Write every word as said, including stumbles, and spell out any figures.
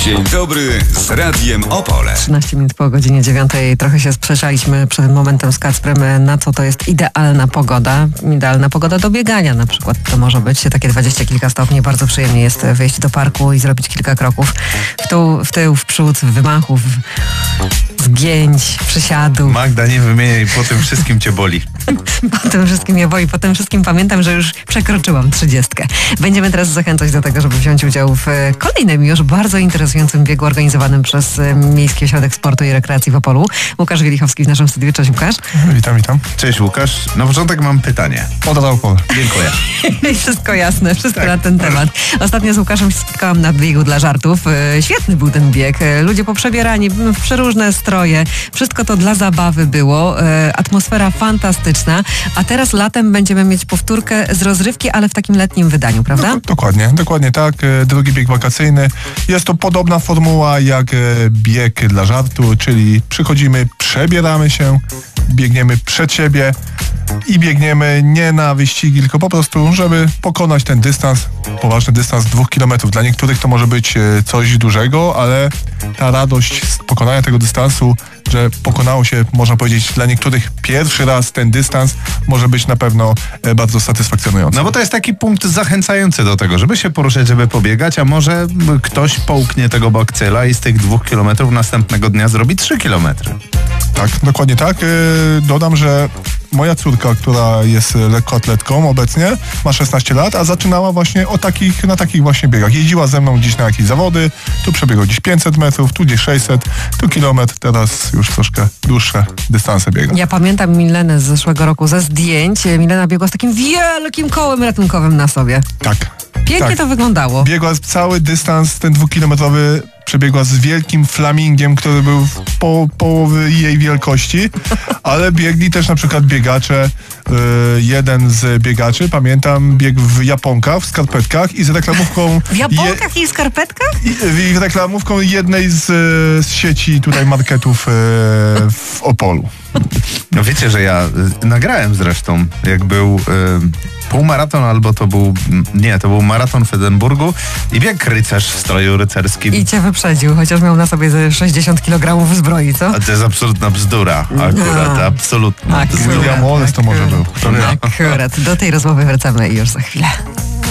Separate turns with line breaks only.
Dzień dobry z Radiem Opole.
trzynaście minut po godzinie dziewiątej. Trochę się sprzeczaliśmy przed momentem z Kacprem, na co to jest idealna pogoda. Idealna pogoda do biegania na przykład. To może być takie dwadzieścia kilka stopni. Bardzo przyjemnie jest wyjść do parku i zrobić kilka kroków w tył, w, tył, w przód, w wymachów, zgięć, przysiadów.
Magda, nie wymieniaj, po tym wszystkim cię boli.
Po tym wszystkim mnie boi, po tym wszystkim pamiętam, że już przekroczyłam trzydziestkę. Będziemy teraz zachęcać do tego, żeby wziąć udział w kolejnym już bardzo interesującym biegu organizowanym przez Miejski Ośrodek Sportu i Rekreacji w Opolu. Łukasz Wielichowski w naszym studiu. Cześć, Łukasz.
Witam, witam.
Cześć, Łukasz. Na początek mam pytanie.
Od Opol.
Dziękuję.
I wszystko jasne, wszystko
Tak.
na ten temat. Ostatnio z Łukaszem się spotkałam na biegu dla żartów. E, Świetny był ten bieg. E, Ludzie poprzebierani w przeróżne stroje. Wszystko to dla zabawy było. E, Atmosfera fantastyczna. A teraz latem będziemy mieć powtórkę z rozrywki, ale w takim letnim wydaniu, prawda?
No, dokładnie, dokładnie tak. E, Drugi bieg wakacyjny. Jest to podobna formuła jak e, bieg dla żartu, czyli przychodzimy, przebieramy się, biegniemy przed siebie i biegniemy nie na wyścigi, tylko po prostu, żeby pokonać ten dystans, poważny dystans dwóch kilometrów. Dla niektórych to może być e, coś dużego, ale ta radość z pokonania tego dystansu, że pokonało się, można powiedzieć, dla niektórych pierwszy raz ten dystans, może być na pewno e, bardzo satysfakcjonujący.
No bo to jest taki punkt zachęcający do tego, żeby się poruszać, żeby pobiegać, a może ktoś połknie tego bakcyla i z tych dwóch kilometrów następnego dnia zrobi trzy kilometry.
Tak, dokładnie tak. E, Dodam, że moja córka, która jest lekkoatletką obecnie, ma szesnaście lat, a zaczynała właśnie o takich, na takich właśnie biegach. Jeździła ze mną gdzieś na jakieś zawody, tu przebiegał gdzieś pięćset metrów, tu gdzieś sześćset, tu kilometr, teraz już troszkę dłuższe dystanse biega.
Ja pamiętam Milenę z zeszłego roku ze zdjęć. Milena biegła z takim wielkim kołem ratunkowym na sobie.
Tak.
Pięknie
tak.
to wyglądało.
Biegła cały dystans, ten dwukilometrowy, przebiegła z wielkim flamingiem, który był w po, połowy jej wielkości, ale biegli też na przykład biegacze. Yy, jeden z biegaczy, pamiętam, biegł w japonkach, w skarpetkach i z reklamówką...
W japonkach i skarpetkach?
I, i reklamówką jednej z, z sieci tutaj marketów yy, w Opolu.
No wiecie, że ja y, nagrałem zresztą, jak był y, półmaraton, albo to był, nie, to był maraton w Edynburgu i biegł rycerz w stroju rycerskim.
I cię wyprzedził, chociaż miał na sobie ze sześćdziesiąt kilogramów zbroi, co?
A to jest absolutna bzdura, akurat,
No.
absolutna
Akurat.
bzdura.
William Wallace to może był. Kto wie?
Akurat. Do tej rozmowy wracamy już za chwilę.